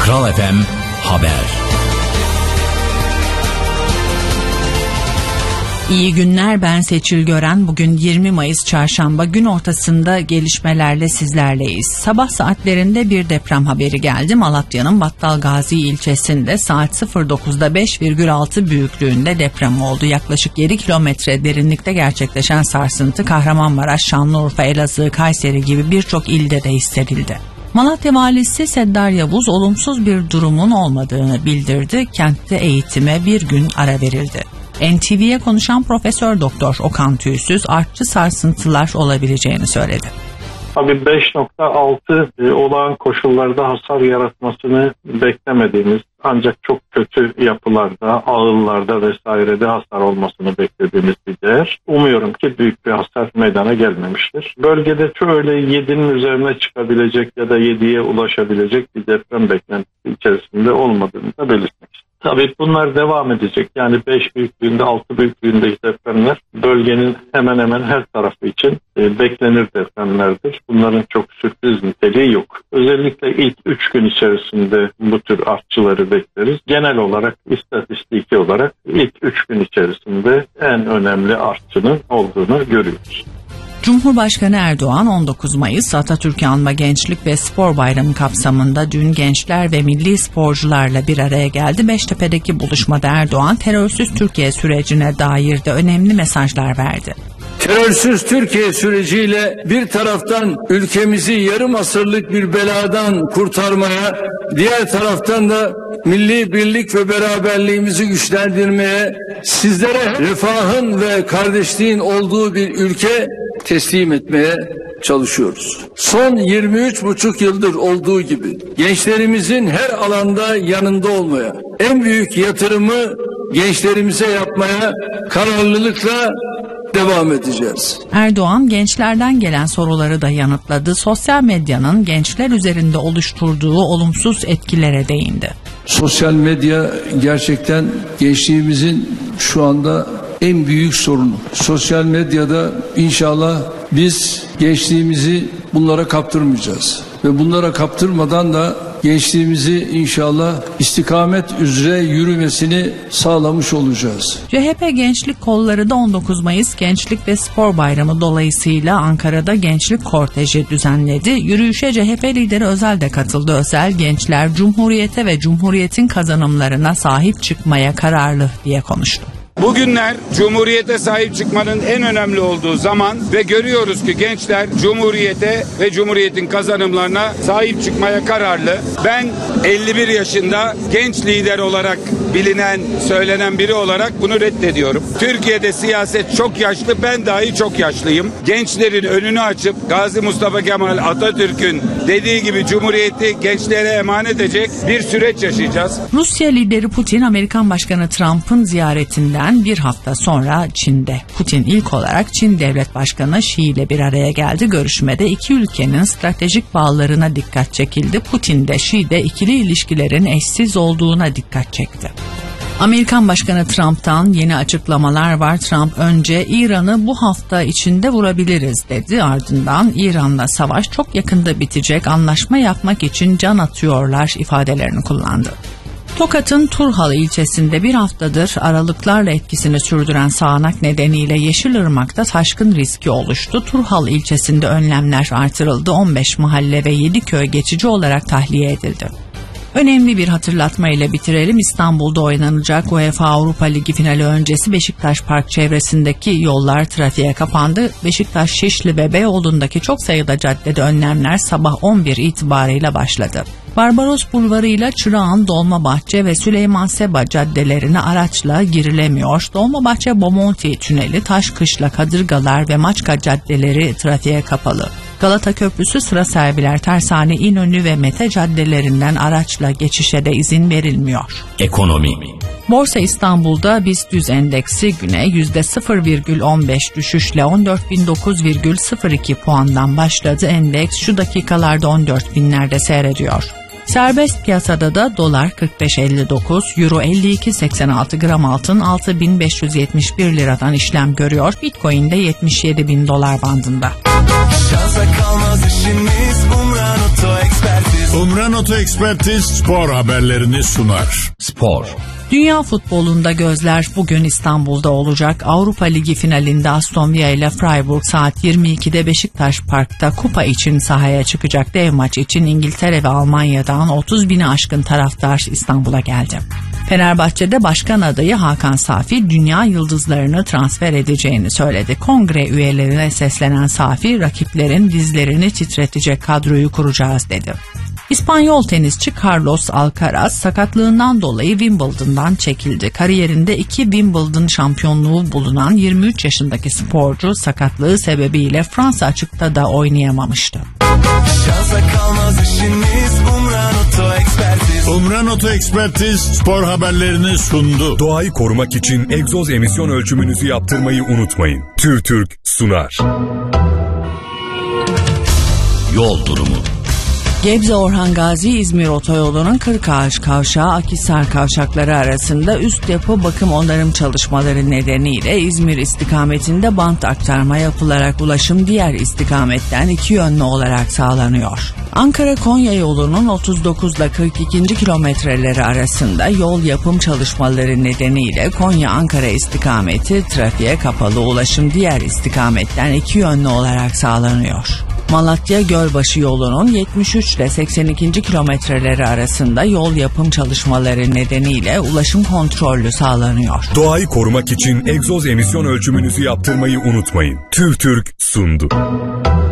Kral FM Haber. İyi günler, ben Seçil Gören. Bugün 20 Mayıs Çarşamba, gün ortasında gelişmelerle sizlerleyiz. Sabah saatlerinde bir deprem haberi geldi. Malatya'nın Battalgazi ilçesinde saat 09'da 5,6 büyüklüğünde deprem oldu. Yaklaşık 7 kilometre derinlikte gerçekleşen sarsıntı Kahramanmaraş, Şanlıurfa, Elazığ, Kayseri gibi birçok ilde de hissedildi. Malatya Valisi Seddar Yavuz olumsuz bir durumun olmadığını bildirdi. Kentte eğitime bir gün ara verildi. NTV'ye konuşan Profesör Doktor Okan Tüysüz artçı sarsıntılar olabileceğini söyledi. Tabii 5.6 olağan koşullarda hasar yaratmasını beklemediğimiz, ancak çok kötü yapılarda, ağıllarda vesairede hasar olmasını beklediğimiz bir değer. Umuyorum ki büyük bir hasar meydana gelmemiştir. Bölgede şöyle 7'nin üzerine çıkabilecek ya da 7'ye ulaşabilecek bir deprem beklentisi içerisinde olmadığını da belirtmek istiyorum. Tabii bunlar devam edecek. Yani 5 büyüklüğünde, 6 büyüklüğündeki depremler bölgenin hemen hemen her tarafı için beklenir depremlerdir. Bunların çok sürpriz niteliği yok. Özellikle ilk 3 gün içerisinde bu tür artçıları bekleriz. Genel olarak, istatistiki olarak ilk 3 gün içerisinde en önemli artçının olduğunu görüyoruz. Cumhurbaşkanı Erdoğan 19 Mayıs Atatürk'ü anma Gençlik ve Spor Bayramı kapsamında dün gençler ve milli sporcularla bir araya geldi. Beştepe'deki buluşmada Erdoğan terörsüz Türkiye sürecine dair de önemli mesajlar verdi. Terörsüz Türkiye süreciyle bir taraftan ülkemizi yarım asırlık bir beladan kurtarmaya, diğer taraftan da milli birlik ve beraberliğimizi güçlendirmeye, sizlere refahın ve kardeşliğin olduğu bir ülke teslim etmeye çalışıyoruz. Son 23,5 yıldır olduğu gibi gençlerimizin her alanda yanında olmaya, en büyük yatırımı gençlerimize yapmaya kararlılıkla devam edeceğiz. Erdoğan gençlerden gelen soruları da yanıtladı. Sosyal medyanın gençler üzerinde oluşturduğu olumsuz etkilere değindi. Sosyal medya gerçekten gençliğimizin şu anda en büyük sorunu. Sosyal medyada inşallah biz gençliğimizi bunlara kaptırmayacağız. Ve bunlara kaptırmadan da gençliğimizi inşallah istikamet üzere yürümesini sağlamış olacağız. CHP Gençlik Kolları da 19 Mayıs Gençlik ve Spor Bayramı dolayısıyla Ankara'da gençlik korteji düzenledi. Yürüyüşe CHP lideri Özel de katıldı. Özel, gençler Cumhuriyete ve Cumhuriyet'in kazanımlarına sahip çıkmaya kararlı diye konuştu. Bugünler Cumhuriyete sahip çıkmanın en önemli olduğu zaman ve görüyoruz ki gençler Cumhuriyete ve Cumhuriyet'in kazanımlarına sahip çıkmaya kararlı. Ben 51 yaşında genç lider olarak bilinen, söylenen biri olarak bunu reddediyorum. Türkiye'de siyaset çok yaşlı, ben dahi çok yaşlıyım. Gençlerin önünü açıp Gazi Mustafa Kemal Atatürk'ün dediği gibi Cumhuriyeti gençlere emanet edecek bir süreç yaşayacağız. Rusya lideri Putin, Amerikan Başkanı Trump'ın ziyaretinden bir hafta sonra Çin'de. Putin ilk olarak Çin Devlet Başkanı Xi ile bir araya geldi. Görüşmede iki ülkenin stratejik bağlarına dikkat çekildi. Putin de Xi de ikili ilişkilerin eşsiz olduğuna dikkat çekti. Amerikan Başkanı Trump'tan yeni açıklamalar var. Trump önce İran'ı bu hafta içinde vurabiliriz dedi. Ardından İran'la savaş çok yakında bitecek, anlaşma yapmak için can atıyorlar ifadelerini kullandı. Tokat'ın Turhal ilçesinde bir haftadır aralıklarla etkisini sürdüren sağanak nedeniyle Yeşilırmak'ta taşkın riski oluştu. Turhal ilçesinde önlemler artırıldı. 15 mahalle ve 7 köy geçici olarak tahliye edildi. Önemli bir hatırlatma ile bitirelim. İstanbul'da oynanacak UEFA Avrupa Ligi finali öncesi Beşiktaş Park çevresindeki yollar trafiğe kapandı. Beşiktaş, Şişli ve Beyoğlu'ndaki çok sayıda caddede önlemler sabah 11 itibarıyla başladı. Barbaros Bulvarı ile Çırağan, Dolmabahçe ve Süleyman Seba caddelerine araçla girilemiyor. Dolmabahçe Bomonti tüneli, Taşkışla, Kadırgalar ve Maçka caddeleri trafiğe kapalı. Galata Köprüsü, Sıra Serviler, Tersane, İnönü ve Mete caddelerinden araçla geçişe de izin verilmiyor. Ekonomi. Borsa İstanbul'da BIST 100 endeksi güne %0,15 düşüşle 14.009,02 puandan başladı. Endeks şu dakikalarda 14.000'lerde seyrediyor. Serbest piyasada da dolar 45.59, euro 52.86, gram altın 6.571 liradan işlem görüyor. Bitcoin de 77.000 dolar bandında. Şansa kalmaz işimiz, Umran Oto Ekspertiz. Umran Oto Ekspertiz spor haberlerini sunar. Spor. Dünya futbolunda gözler bugün İstanbul'da olacak. Avrupa Ligi finalinde Aston Villa ile Freiburg saat 22'de Beşiktaş Park'ta kupa için sahaya çıkacak. Dev maç için İngiltere ve Almanya'dan 30 bini aşkın taraftar İstanbul'a geldi. Fenerbahçe'de başkan adayı Hakan Safi dünya yıldızlarını transfer edeceğini söyledi. Kongre üyelerine seslenen Safi, rakiplerin dizlerini titretecek kadroyu kuracağız dedi. İspanyol tenisçi Carlos Alcaraz sakatlığından dolayı Wimbledon'dan çekildi. Kariyerinde 2 Wimbledon şampiyonluğu bulunan 23 yaşındaki sporcu sakatlığı sebebiyle Fransa açıkta da oynayamamıştı. Umran Oto Ekspertiz spor haberlerini sundu. Doğayı korumak için egzoz emisyon ölçümünüzü yaptırmayı unutmayın. TÜRTÜRK sunar. Yol durumu. Gebze Orhan Gazi İzmir Otoyolu'nun Kırkağaç Kavşağı Akhisar Kavşakları arasında üst yapı bakım onarım çalışmaları nedeniyle İzmir istikametinde bant aktarma yapılarak ulaşım diğer istikametten iki yönlü olarak sağlanıyor. Ankara-Konya yolunun 39 ile 42. kilometreleri arasında yol yapım çalışmaları nedeniyle Konya-Ankara istikameti trafiğe kapalı, ulaşım diğer istikametten iki yönlü olarak sağlanıyor. Malatya-Gölbaşı yolunun 73 ile 82. kilometreleri arasında yol yapım çalışmaları nedeniyle ulaşım kontrollü sağlanıyor. Doğayı korumak için egzoz emisyon ölçümünüzü yaptırmayı unutmayın. TÜRTÜRK sundu.